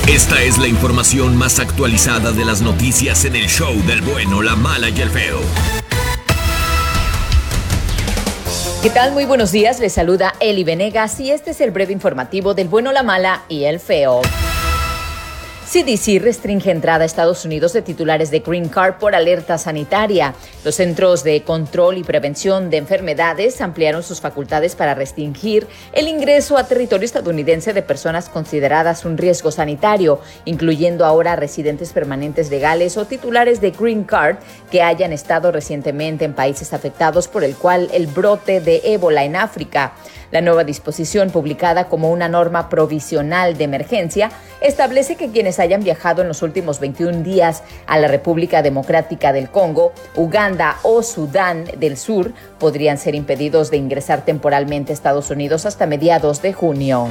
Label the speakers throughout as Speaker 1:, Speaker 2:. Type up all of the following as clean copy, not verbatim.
Speaker 1: Esta es la información más actualizada de las noticias en el show del bueno, la mala y el feo.
Speaker 2: ¿Qué tal? Muy buenos días, les saluda Eli Venegas y este es el breve informativo del bueno, la mala y el feo. CDC restringe entrada a Estados Unidos de titulares de Green Card por alerta sanitaria. Los Centros de Control y Prevención de Enfermedades ampliaron sus facultades para restringir el ingreso a territorio estadounidense de personas consideradas un riesgo sanitario, incluyendo ahora residentes permanentes legales o titulares de Green Card que hayan estado recientemente en países afectados por el brote de ébola en África. La nueva disposición, publicada como una norma provisional de emergencia, establece que quienes hayan viajado en los últimos 21 días a la República Democrática del Congo, Uganda o Sudán del Sur podrían ser impedidos de ingresar temporalmente a Estados Unidos hasta mediados de junio.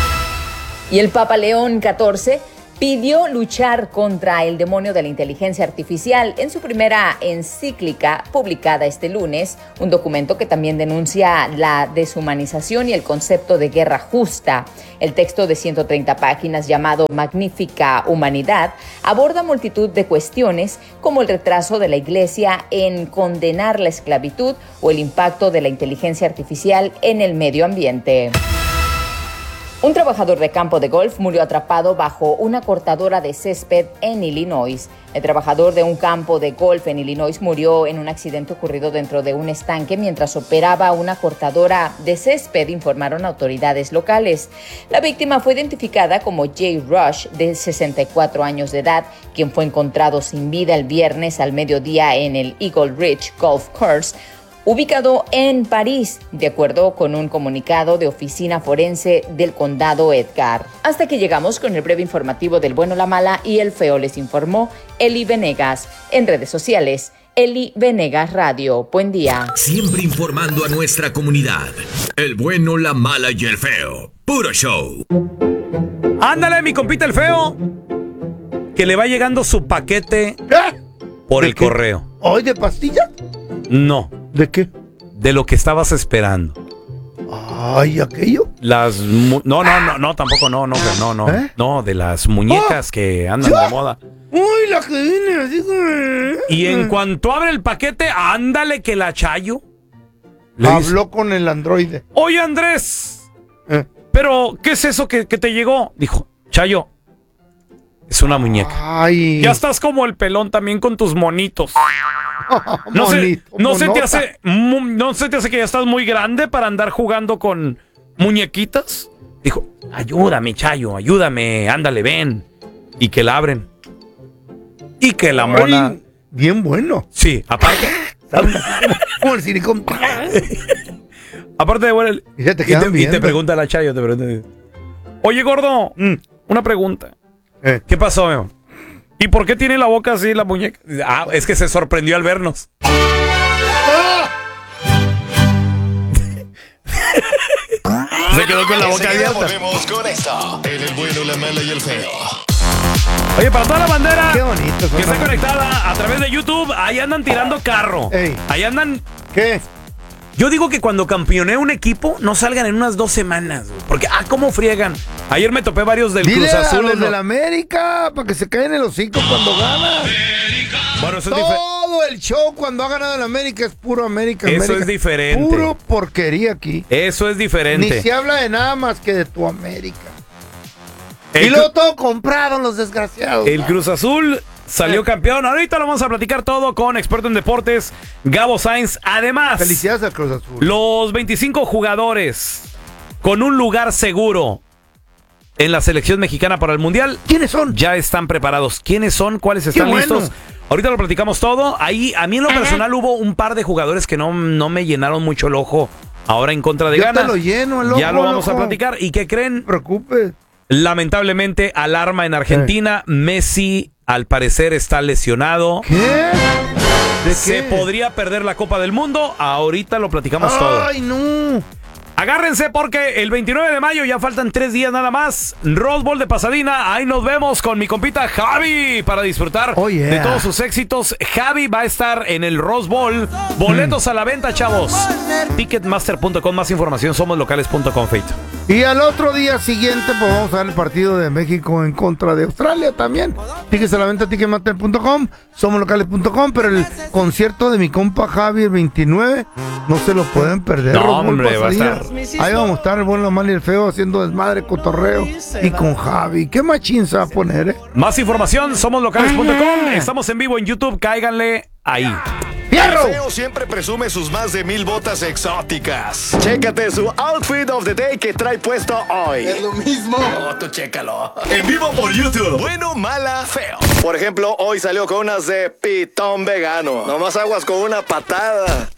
Speaker 2: Y el Papa León XIV pidió luchar contra el demonio de la inteligencia artificial en su primera encíclica publicada este lunes, un documento que también denuncia la deshumanización y el concepto de guerra justa. El texto de 130 páginas llamado Magnífica Humanidad aborda multitud de cuestiones como el retraso de la Iglesia en condenar la esclavitud o el impacto de la inteligencia artificial en el medio ambiente. Un trabajador de campo de golf murió atrapado bajo una cortadora de césped en Illinois. El trabajador de un campo de golf en Illinois murió en un accidente ocurrido dentro de un estanque mientras operaba una cortadora de césped, informaron autoridades locales. La víctima fue identificada como Jay Rush, de 64 años de edad, quien fue encontrado sin vida el viernes al mediodía en el Eagle Ridge Golf Course, ubicado en París, de acuerdo con un comunicado de oficina forense del condado Edgar. Hasta que llegamos con el breve informativo del bueno, la mala y el feo, les informó Eli Venegas. En redes sociales, Eli Venegas Radio. Buen día.
Speaker 1: Siempre informando a nuestra comunidad. El bueno, la mala y el feo. Puro show.
Speaker 3: Ándale, mi compita el feo, que le va llegando su paquete por el correo.
Speaker 4: ¿Hoy de pastillas?
Speaker 3: No.
Speaker 4: ¿De qué?
Speaker 3: De lo que estabas esperando.
Speaker 4: Ay, ¿aquello?
Speaker 3: No, tampoco, no.
Speaker 4: ¿Eh?
Speaker 3: No, de las muñecas que andan de moda.
Speaker 4: Uy, la que viene así como...
Speaker 3: Y en cuanto abre el paquete, ándale que la Chayo
Speaker 4: habló con el androide.
Speaker 3: Oye, Andrés, pero ¿qué es eso que te llegó? Dijo, Chayo, es una muñeca.
Speaker 4: Ay.
Speaker 3: Ya estás como el pelón también con tus monitos. No se te hace que ya estás muy grande para andar jugando con muñequitas. Dijo, ayúdame, Chayo, ayúdame, ándale, ven. Y que la abren. Y que la mona...
Speaker 4: Ay, bien bueno.
Speaker 3: Sí, aparte...
Speaker 4: Como el silicón.
Speaker 3: Aparte de bueno...
Speaker 4: Y te
Speaker 3: pregunta la Chayo, oye, gordo, una pregunta. ¿Qué pasó, meu? ¿Y por qué tiene la boca así la muñeca? Ah, es que se sorprendió al vernos. Se quedó con la boca abierta.
Speaker 5: Volvemos con esto. En el bueno, la mala y el feo.
Speaker 3: Oye, para toda la bandera
Speaker 4: qué bonito,
Speaker 3: que está conectada a través de YouTube, ahí andan tirando carro.
Speaker 4: Ey.
Speaker 3: Ahí andan...
Speaker 4: ¿Qué?
Speaker 3: Yo digo que cuando campeonee un equipo, no salgan en unas 2 semanas. Porque, ¿cómo friegan? Ayer me topé varios del Cruz Azul.
Speaker 4: Dile a los de la América, para que se caen en los 5 cuando gana.
Speaker 3: Bueno, eso es
Speaker 4: todo el show cuando ha ganado el América es puro América.
Speaker 3: Eso
Speaker 4: América.
Speaker 3: es diferente.
Speaker 4: Puro porquería aquí.
Speaker 3: Eso es diferente.
Speaker 4: Ni se habla de nada más que de tu América. Y luego todo comprado, los desgraciados.
Speaker 3: El Cruz Azul salió campeón. Ahorita lo vamos a platicar todo con experto en deportes, Gabo Sainz. Además,
Speaker 4: felicidades al Cruz Azul.
Speaker 3: Los 25 jugadores con un lugar seguro en la selección mexicana para el Mundial.
Speaker 4: ¿Quiénes son?
Speaker 3: Ya están preparados. ¿Quiénes son? ¿Cuáles están listos? Ahorita lo platicamos todo. Ahí, a mí en lo personal hubo un par de jugadores que no me llenaron mucho el ojo ahora en contra de Ghana.
Speaker 4: Yo te lo lleno el ojo.
Speaker 3: Ya lo vamos a platicar. ¿Y qué creen?
Speaker 4: No te preocupes.
Speaker 3: Lamentablemente, alarma en Argentina. Messi, al parecer, está lesionado.
Speaker 4: ¿Qué? ¿De
Speaker 3: Se
Speaker 4: qué?
Speaker 3: podría perder la Copa del Mundo. Ahorita lo platicamos todo.
Speaker 4: ¡Ay, no!
Speaker 3: Agárrense porque el 29 de mayo ya faltan 3 días nada más. Rose Bowl de Pasadena. Ahí nos vemos con mi compita Javi para disfrutar de todos sus éxitos. Javi va a estar en el Rose Bowl. Boletos a la venta, chavos. Ticketmaster.com. Más información, somoslocales.com. Feito.
Speaker 4: Y al otro día siguiente, pues vamos a ver el partido de México en contra de Australia también. Fíjese a la venta ticketmaster.com, somoslocales.com, pero el concierto de mi compa Javi el 29 no se lo pueden perder.
Speaker 3: No, hombre, va a estar.
Speaker 4: Ahí vamos a estar el bueno, la mala y el feo haciendo desmadre, cotorreo y con Javi. ¿Qué machín se va a poner,
Speaker 3: Más información, somoslocales.com. Estamos en vivo en YouTube, cáiganle ahí.
Speaker 5: ¡Fierro! El feo siempre presume sus más de 1000 botas exóticas. Chécate su outfit of the day que trae puesto hoy.
Speaker 6: Es lo mismo.
Speaker 5: Oh, tú chécalo. En vivo por YouTube. Bueno, mala, feo. Por ejemplo, hoy salió con unas de pitón vegano. Nomás aguas con una patada.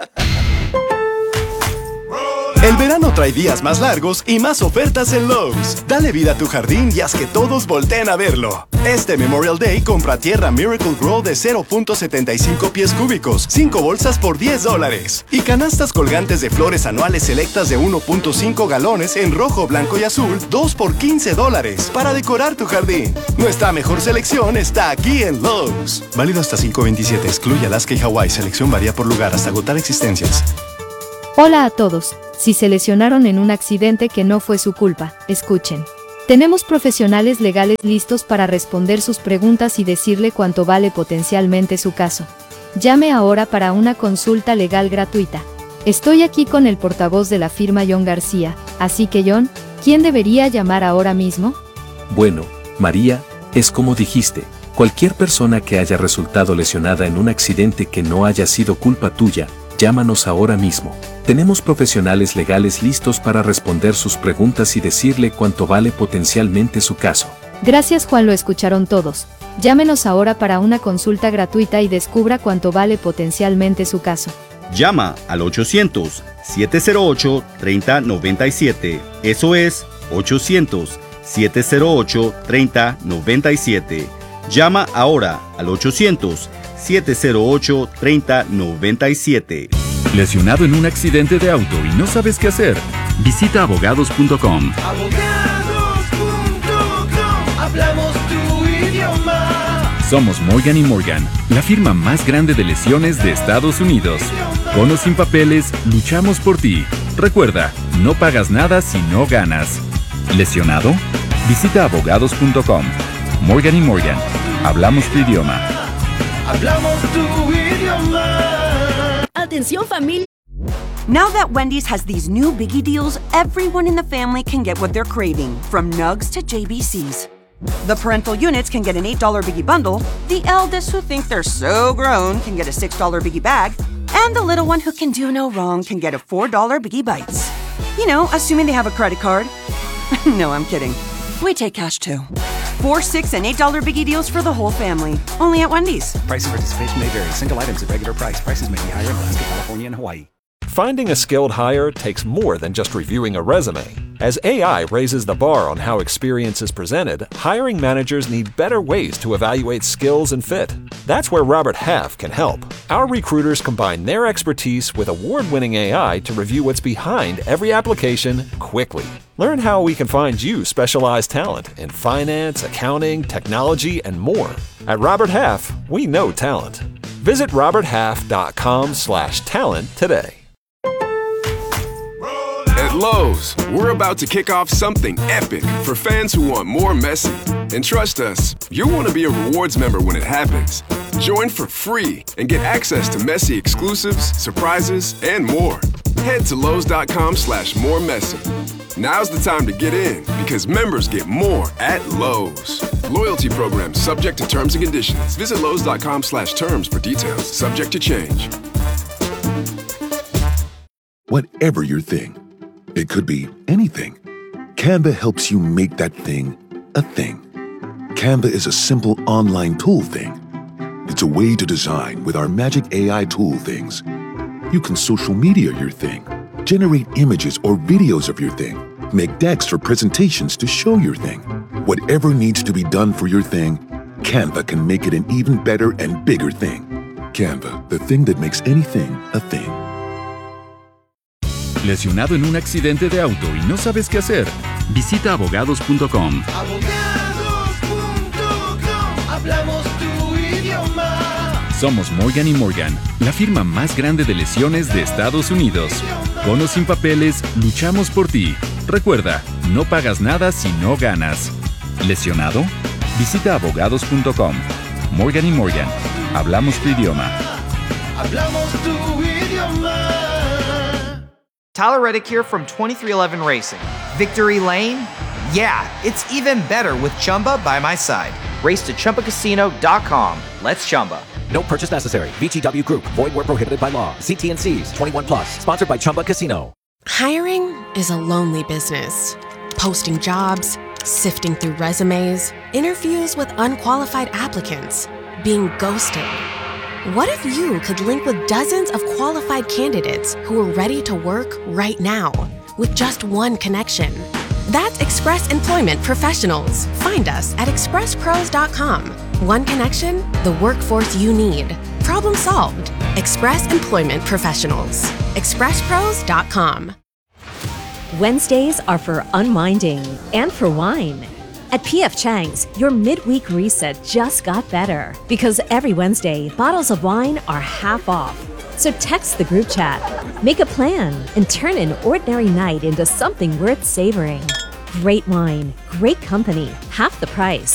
Speaker 7: El verano trae días más largos y más ofertas en Lowe's. Dale vida a tu jardín y haz que todos volteen a verlo. Este Memorial Day compra tierra Miracle Grow de 0.75 pies cúbicos, 5 bolsas por $10. Y canastas colgantes de flores anuales selectas de 1.5 galones en rojo, blanco y azul, 2 por $15. Para decorar tu jardín. Nuestra mejor selección está aquí en Lowe's. Válido hasta 5/27. Excluye Alaska y Hawái. Selección varía por lugar hasta agotar existencias.
Speaker 8: Hola a todos. Si se lesionaron en un accidente que no fue su culpa, escuchen. Tenemos profesionales legales listos para responder sus preguntas y decirle cuánto vale potencialmente su caso. Llame ahora para una consulta legal gratuita. Estoy aquí con el portavoz de la firma John García, así que John, ¿quién debería llamar ahora mismo?
Speaker 9: Bueno, María, es como dijiste, cualquier persona que haya resultado lesionada en un accidente que no haya sido culpa tuya, llámanos ahora mismo. Tenemos profesionales legales listos para responder sus preguntas y decirle cuánto vale potencialmente su caso.
Speaker 8: Gracias Juan, lo escucharon todos. Llámenos ahora para una consulta gratuita y descubra cuánto vale potencialmente su caso.
Speaker 10: Llama al 800-708-3097. Eso es 800-708-3097. Llama ahora al 800-708-3097.
Speaker 11: ¿Lesionado en un accidente de auto y no sabes qué hacer? Visita abogados.com.
Speaker 12: Abogados.com, hablamos tu idioma.
Speaker 11: Somos Morgan & Morgan, la firma más grande de lesiones de Estados Unidos. Con o sin papeles, luchamos por ti. Recuerda, no pagas nada si no ganas. ¿Lesionado? Visita abogados.com. Morgan & Morgan, hablamos tu idioma.
Speaker 12: Hablamos tu idioma.
Speaker 13: Atención familia.
Speaker 14: Now that Wendy's has these new biggie deals, everyone in the family can get what they're craving, from nugs to JBCs. The parental units can get an $8 biggie bundle, the eldest who think they're so grown can get a $6 biggie bag, and the little one who can do no wrong can get a $4 biggie bites. You know, assuming they have a credit card. No, I'm kidding. We take cash too. 4, 6, and $8 biggie deals for the whole family. Only at Wendy's.
Speaker 15: Price and participation may vary. Single items at regular price. Prices may be higher in Alaska, California, and Hawaii.
Speaker 16: Finding a skilled hire takes more than just reviewing a resume. As AI raises the bar on how experience is presented, hiring managers need better ways to evaluate skills and fit. That's where Robert Half can help. Our recruiters combine their expertise with award-winning AI to review what's behind every application quickly. Learn how we can find you specialized talent in finance, accounting, technology, and more. At Robert Half, we know talent. Visit roberthalf.com/talent today.
Speaker 17: At Lowe's, we're about to kick off something epic for fans who want more Messi. And trust us, you'll want to be a rewards member when it happens. Join for free and get access to Messi exclusives, surprises, and more. Head to Lowe's.com/more-Messi. Now's the time to get in because members get more at Lowe's. Loyalty program subject to terms and conditions. Visit Lowe's.com/terms for details. Subject to change.
Speaker 18: Whatever your thing, it could be anything. Canva helps you make that thing a thing. Canva is a simple online tool thing. It's a way to design with our magic AI tool things. You can social media your thing, generate images or videos of your thing, make decks or presentations to show your thing. Whatever needs to be done for your thing, Canva can make it an even better and bigger thing. Canva, the thing that makes anything a thing.
Speaker 11: ¿Lesionado en un accidente de auto y no sabes qué hacer? Visita abogados.com.
Speaker 12: Abogados.com, hablamos tu idioma.
Speaker 11: Somos Morgan & Morgan, la firma más grande de lesiones de Estados Unidos. Con o sin papeles, luchamos por ti. Recuerda, no pagas nada si no ganas. ¿Lesionado? Visita abogados.com. Morgan & Morgan. Hablamos tu idioma.
Speaker 12: Hablamos tu idioma.
Speaker 6: Tyler Reddick here from 2311 Racing. Victory Lane? Yeah, it's even better with Chumba by my side. Race to ChumbaCasino.com. Let's Chumba.
Speaker 19: No purchase necessary. VGW Group. Void where prohibited by law. See T&Cs. 21 plus. Sponsored by Chumba Casino.
Speaker 20: Hiring is a lonely business. Posting jobs, sifting through resumes, interviews with unqualified applicants, being ghosted. What if you could link with dozens of qualified candidates who are ready to work right now with just one connection? That's Express Employment Professionals. Find us at expresspros.com. One connection, the workforce you need. Problem solved. Express Employment Professionals. expresspros.com.
Speaker 21: Wednesdays are for unwinding and for wine. At P.F. Chang's, your midweek reset just got better because every Wednesday, bottles of wine are half off. So text the group chat, make a plan, and turn an ordinary night into something worth savoring. Great wine, great company, half the price.